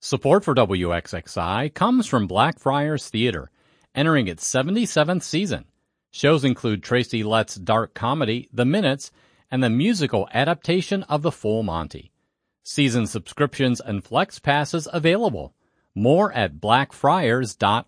Support for WXXI comes from Blackfriars Theater, entering its 77th season. Shows include Tracy Letts' dark comedy, The Minutes, and the musical adaptation of The Full Monty. Season subscriptions and flex passes available. More at blackfriars.org.